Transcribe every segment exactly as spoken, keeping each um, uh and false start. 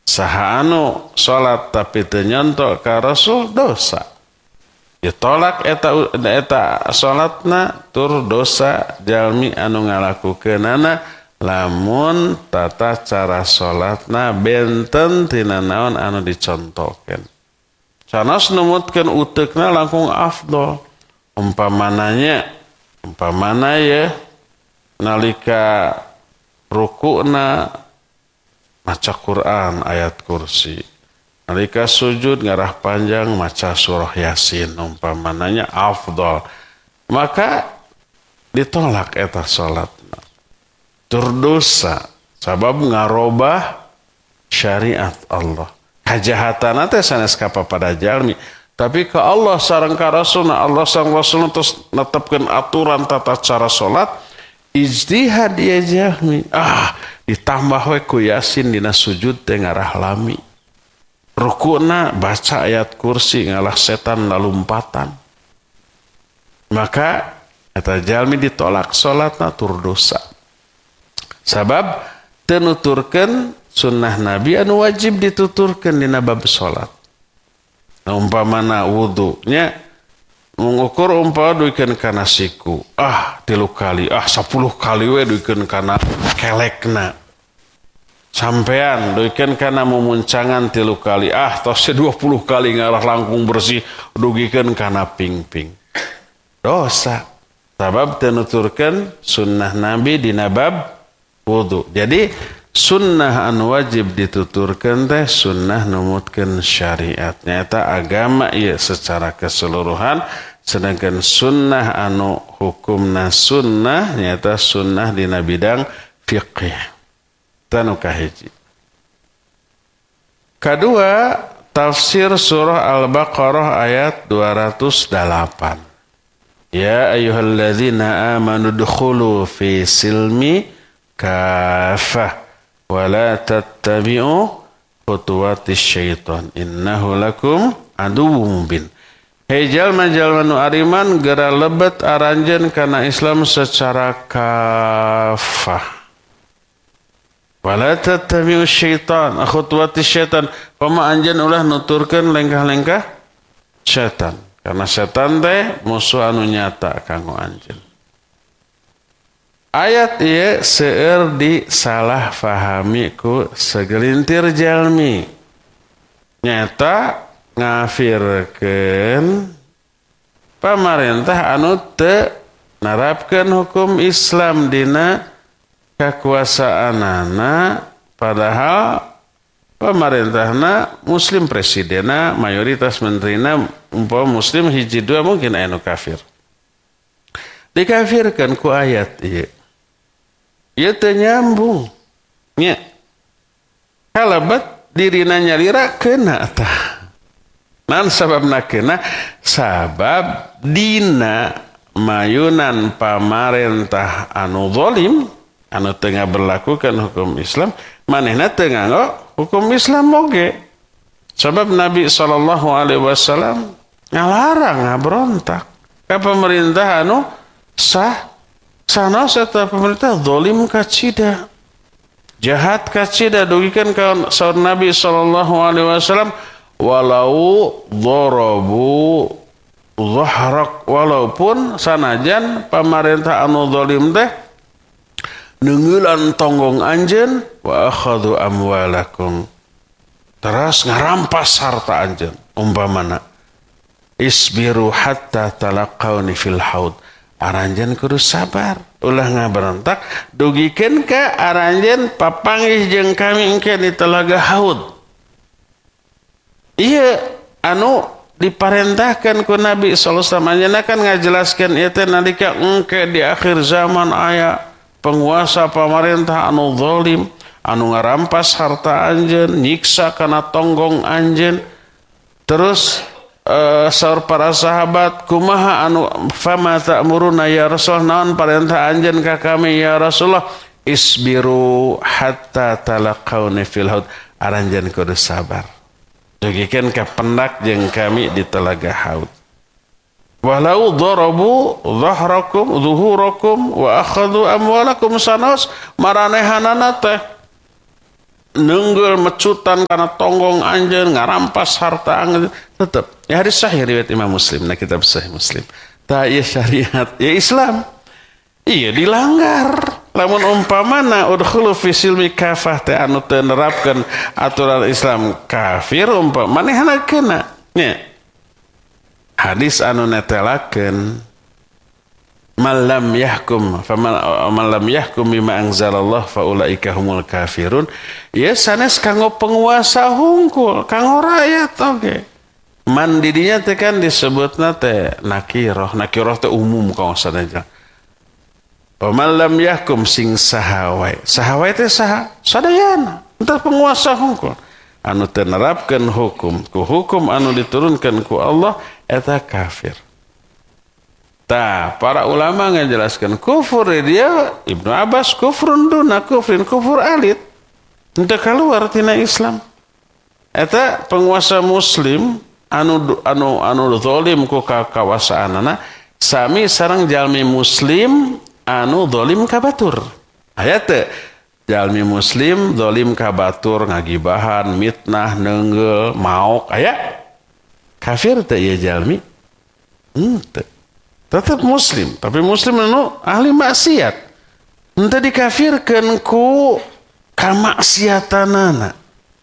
Saha anu salat tapi teu nyontok ka Rasul dosa. Ditolak eta eta salatna tur dosa jalmi anu ngalakukeunana lamun tata cara salatna benten tina naon anu dicontokeun. Sanes numutkeun uteukna langkung afdol. Umpamananya umpamana ya nalika rukukna maca Quran ayat kursi, nalika sujud ngarah panjang maca surah Yasin umpamananya afdal, maka ditolak eta salatna tur dosa sabab ngarobah syariat Allah. Kajahatan teh sanes ka pada jalmi, tapi ke Allah sareng ka Rasulna, Allah sareng Rasulna terus netepkeun aturan tata cara salat ijtihad ya jalmi. Ah, ditambah we ku Yasin dina sujud teh ngarah lami. Rukuna baca ayat kursi ngalah setan lalumpatan. Maka eta jalmi ditolak salatna tur dosa. Sabab teu nuturkeun sunnah Nabi anu wajib dituturkeun dina bab salat. Umpamana wudu nya mengukur umpama duikeun kana siku. Ah, tilu kali, ah sepuluh kali we duikeun kana kelekna. Sampean duikeun kana mumuncangan tilu kali, ah tos dua puluh kali ngarah langkung bersih dugikeun kana ping-ping. Dosa. Sabab teu nuturkeun sunnah Nabi dina bab wudu. Jadi sunnah anu wajib dituturkeun teh sunnah numutkeun syariat. Nyata agama ieu secara keseluruhan, sedangkan sunnah anu hukumna sunnah nyata sunnah dina bidang fiqih. Tanu kahiji. Kedua, tafsir surah Al-Baqarah ayat dua ratus delapan. Ya ayyuhalladzina amanu dukhulu fi silmi kafah wa la tattabi'u khutuwatis syaitan innahu lakum aduwwum mubin. Hei jalma-jalma nu ariman geura lebet aranjeun kana Islam secara kafah. Wala tattabi'u syaitan khutuwatis syaitan, pama anjeun ulah nuturkeun lengkah-lengkah syaitan. Karena setan teh musuh anu nyata kanggo anjeun. Ayat ieu seueur disalah fahami ku segelintir jalmi. Nyata ngafirkeun pamarentah anu teu narapkeun hukum Islam dina kakuasaanana, padahal pemerintahna muslim, presidenna mayoritas menterina umpama muslim hiji dua mungkin anu kafir. Dikafirkan ku ayat ieu. Ieu teu nyambung. Nya. Kalabat dirina nyalira keuna tah. Naon sababna keuna? Sabab dina mayunan pamarentah anu zalim, anu teu ngaberlakukeun hukum Islam, manehna teu nganggo hukum Islam oge. Sebab Nabi sallallahu alaihi wasallam ngalarang ngabrontak ka pemerintah anu sah. Sanos eta pemerintah zalim kacida, jahat kacida, dugikeun ka saur Nabi sallallahu alaihi wasallam walau dharabu dhahrak, walaupun sanajan pemerintah anu zalim teh neungeulan tonggong anjeun wa akhadhu amwalakum, terus ngarampas harta anjeun. Umpamana isbiru hatta talaqauni fil haud, aranjeun kudu sabar ulah ngaberontak dugikeun ka aranjeun papanggih jeung kami engke di telaga haud. Ieu anu diparentahkan ku Nabi sallallahu alaihi wasallam anjeunna kan ngajelaskeun ieu teh nalika engke di akhir zaman aya penguasa pemerintah anu zalim, anu ngarampas harta anjeun, nyiksa kana tonggong anjeun. Terus uh, saur para sahabat, kumaha anu fama ta'muruna ya Rasul, naon parentah anjeun ka kami ya Rasulullah? Isbiru hatta talaqauni fil haud, aranjeun kudu sabar dugikeun ka pendak jeung kami di telaga haud. Walau darabu dhahrakum zuhurakum wa akhadhu amwalakum, sanos maranehanana teh nenggel mecutan karena tonggong anjeun ngarampas harta anjeun tetep ya hadis sahih riwayat Imam Muslim nah kitab Sahih Muslim tah ieu syariat ya Islam iya dilanggar lamun umpamana udkhulu fi silmi kafah teh anu teu nerapkeun aturan Islam kafir umpama manehna kena nya hadis anu netelakeun malam yahkum faman lam yahkum bima anzalallah faulaika humul kafirun ya sanes kanggo penguasa hungkul kanggo rakyat oge okay. Man didinya teh kan disebutna teh nakirah nakirah teh umum kanggo sadaya faman lam yahkum sing sahawai sahawai teh saha sadayana entah penguasa hungkul anu teu nerapkeun hukum ku hukum anu diturunkeun ku Allah eta kafir. Tah, para ulama ngajelaskan kufur dia Ibnu Abbas kufrun duna kufrin kufur alit. Henteu kaluar tina Islam. Eta penguasa muslim anu anu anu zalim ku kawasaanana sami sareng jalmi muslim anu zalim ka batur. Aya teu jalmi muslim zalim ka batur ngagibahan, mitnah, neungeul, maok aya? Kafir teu ieu jalmi? Henteu. Tetap muslim, tapi muslim anu ahli maksiat. Henteu dikafirkeun ku kamaksiatanana.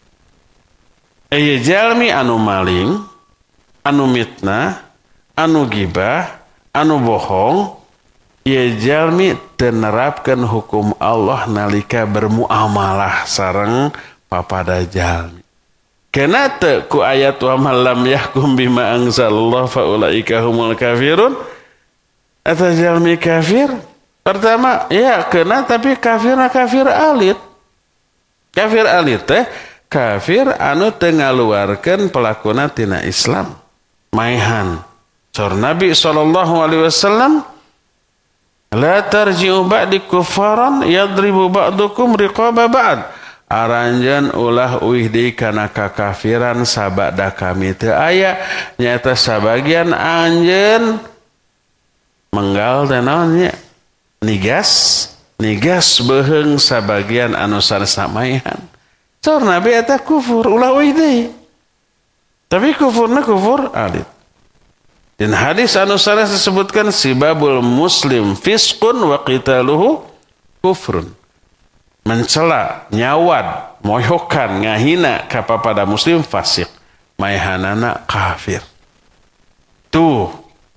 Aya jalmi anu maling, anu mitnah, anu gibah, anu bohong, ieu jalmi teu nerapkeun hukum Allah nalika bermuamalah sareng papada jalmi. Kenapa teu ku ayat wa man lam yahkum bima anzalallah faulaika humul kafirun? Atau jalmi kafir pertama ya kena tapi kafirna kafir alit kafir alit teh kafir anu teu ngaluarkeun pelakuna tina Islam maihan sor Nabi sallallahu alaihi wasallam la tarji'u ba'di kuffaran yadribu ba'dukum riqaba ba'd aranjeun ulah uih deui kana kakafiran sabada kami teu aya nyaeta sabagian anjeun menggal dan naonnya nigas nigas beheung sabagian anu sanesna maihan sor Nabi eta kufur ulah uih deui tapi kufurna kufur alit dan hadis anu sanes disebutkan sibabul muslim fisqun wa qitaluhu kufrun mencela nyawad moyokan ngahina ka papada muslim fasik maihanana kafir tuh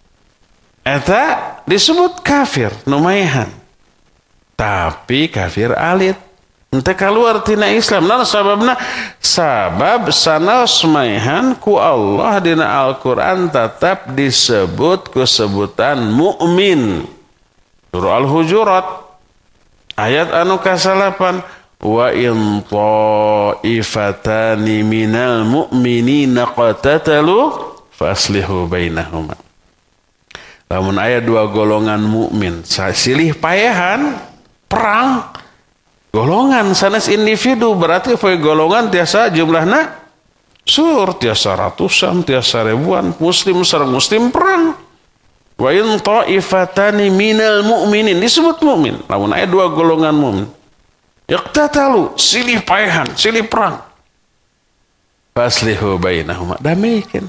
eta disebut kafir numaihan tapi kafir alit henteu kaluar tina Islam naon sababna sabab sanaos maihan ku Allah dina Al-Qur'an tetap disebut ku sebutan mukmin surah Al-Hujurat ayat anu kasalapan wa in ta'ifatani minal mu'minina qatatalu faslihu bainahuma. Lamun aya dua golongan mukmin silih payahan perang golongan sanes individu berarti poe golongan tiasa jumlahna sur tiasa ratusan tiasa ribuan muslim sareng muslim perang wa in ta'ifatani minal mu'minin disebut mukmin lamun aya dua golongan mukmin yaqtatalu silih payahan silih perang faslihu bainahuma damikeun.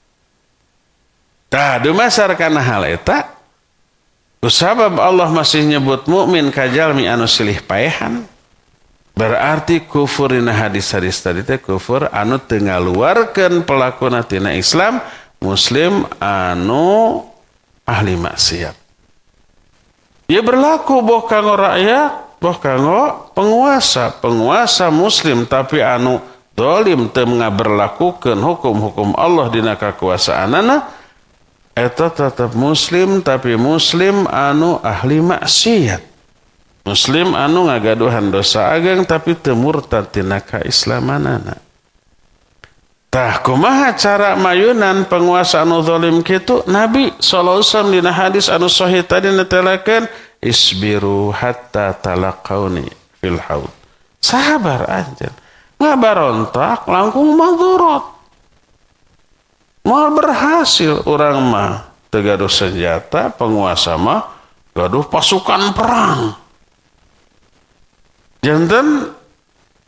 Tah dumasar kana hal eta kusabab Allah masih nyebut mukmin ka jalmi anu silih paehan berarti kufur dina hadis-hadis tadi teh kufur anu teu ngaluarkeun pelakuna tina Islam muslim anu ahli maksiat. Ieu berlaku boh kanggo rakyat, boh kanggo penguasa, penguasa muslim tapi anu zalim teu ngaberlakukeun hukum-hukum Allah dina kakuasaanana eta tetap muslim tapi muslim anu ahli maksiat muslim anu ngagaduhan dosa agang tapi teu murtad tina kaislamanana. Tah kumaha cara mayunan penguasa anu zalim kitu Nabi sallallahu alaihi wasallam dina hadis anu sahih tadi netelakeun isbiru hatta talaqauni fil haud sabar anjeun ngabarontak langkung madzurat mal berhasil orang mah tegaduh senjata penguasa mah gaduh pasukan perang janten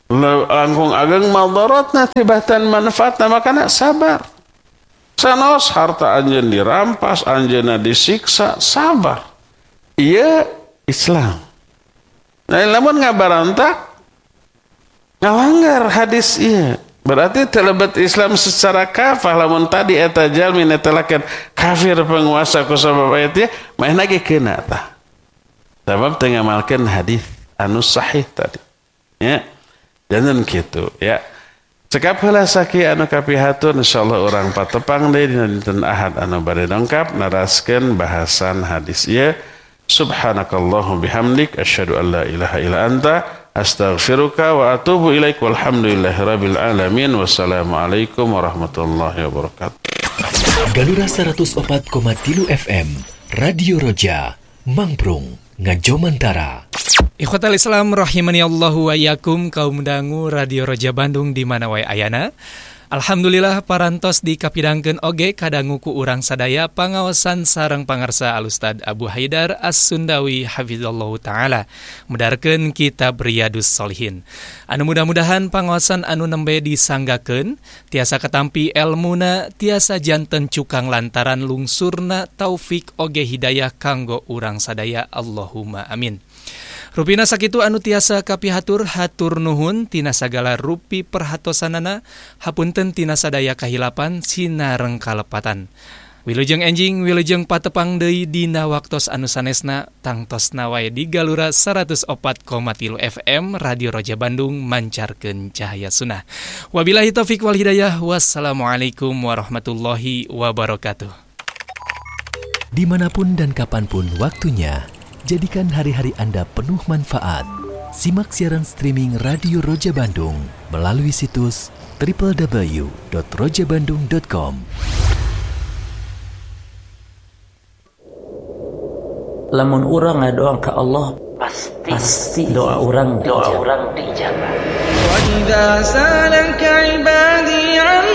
langkung ageng madaratna tibatan manfaatna makana sabar. Sanos harta anjeun dirampas, anjeunna disiksa, sabar. Ieu Islam. Nah, lamun ngabarantak ngalanggar hadis ieu. Berarti telebat Islam secara kafah lamun tadi eta jalmi netelakeun kafir penguasa ku sabab aya teh mah ge keuna tah. Sabab teu ngamalkeun hadis anu sahih tadi. Ya. Jangan kitu ya. Cekap heula saki anu kapihatur insyaallah urang patepang deui dina dinten Ahad anu bade dongkap naraskeun bahasan hadis ieu. Subhanakallahumma bihamdik asyhadu an la ilaha illa anta astaghfiruka wa atubu ilaik walhamdulillahirabbil alamin wassalamualaikum warahmatullahi wabarakatuh. Galura seratus opat koma tilu F M Radio Roja Mangprung Ngajomantara. Ikhwatal Islam rahimani Allahu wa iyyakum kaum dangu Radio Roja Bandung di mana wae ayana. Alhamdulillah parantos dikapidangkeun oge kadangu ku urang sadaya pangaosan sareng pangarsa Al Ustad Abu Haidar As-Sundawi hafizallahu taala mudarkeun kitab Riyadus Shalihin. Anu mudah-mudahan pangaosan anu nembe disanggakeun tiasa katampi elmuna tiasa janten cukang lantaran lungsurna taufik oge hidayah kanggo urang sadaya Allahumma amin. Rupina sakitu anu tiasa kapihatur hatur nuhun tina sagala rupi perhatosanana hapunten tina sadaya kahilapan sinareng kalepatan. Wilujeng enjing wilujeng patepang deui dina waktos anu sanesna tangtosna wae di Galura seratus opat koma tilu F M Radio Roja Bandung mancarkeun cahaya sunnah. Wabillahi taufik wal hidayah. Wassalamualaikum warahmatullahi wabarakatuh. Dimanapun dan kapanpun waktunya, jadikan hari-hari Anda penuh manfaat. Simak siaran streaming Radio Roja Bandung melalui situs double-u double-u double-u dot roja bandung dot com. Lamun urang ngadoa ka Allah pasti, pasti doa urang doa urang dijabah. Wa idza salaka ibadi